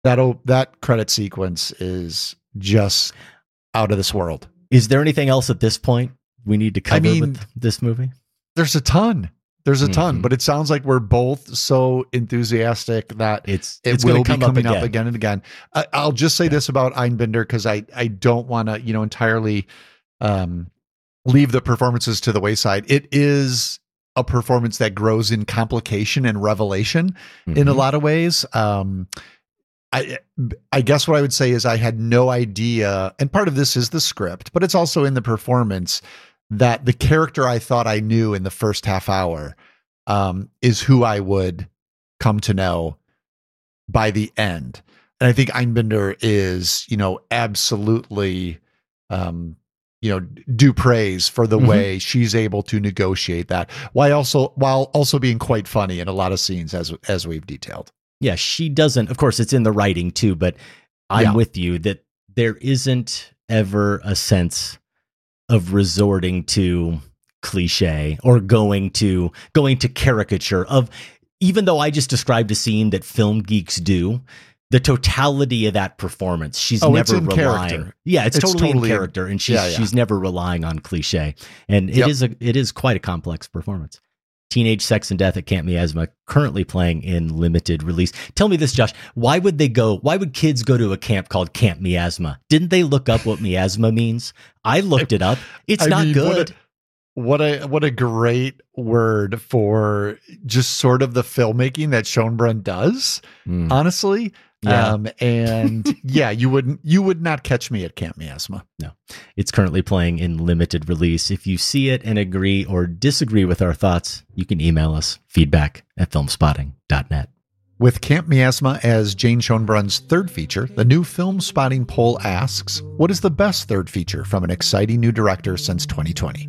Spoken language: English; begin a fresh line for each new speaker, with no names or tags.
That credit sequence is just out of this world.
Is there anything else at this point we need to cover with this movie?
There's a ton. But it sounds like we're both so enthusiastic that it will be coming up again and again. I'll just say this about Einbinder, because I don't want to, entirely leave the performances to the wayside. It is a performance that grows in complication and revelation in a lot of ways. I guess what I would say is I had no idea, and part of this is the script, but it's also in the performance, that the character I thought I knew in the first half hour is who I would come to know by the end. And I think Einbinder is, absolutely, due praise for the way she's able to negotiate that, while also being quite funny in a lot of scenes, as we've detailed.
Yeah, she doesn't, of course, it's in the writing too, but I'm with you that there isn't ever a sense of resorting to cliche or going to caricature of, even though I just described a scene that film geeks do, the totality of that performance, she's never relying. Character. Yeah, it's totally in character, and she's never relying on cliche. And it is quite a complex performance. Teenage Sex and Death at Camp Miasma, currently playing in limited release. Tell me this, Josh. Why would kids go to a camp called Camp Miasma? Didn't they look up what miasma means? I looked it up. It's not good.
What a great word for just sort of the filmmaking that Schoenbrunn does, honestly.
Yeah.
You would not catch me at Camp Miasma.
No, it's currently playing in limited release. If you see it and agree or disagree with our thoughts, you can email us feedback@filmspotting.net.
With Camp Miasma as Jane Schoenbrunn's third feature, the new Film Spotting poll asks, what is the best third feature from an exciting new director since 2020?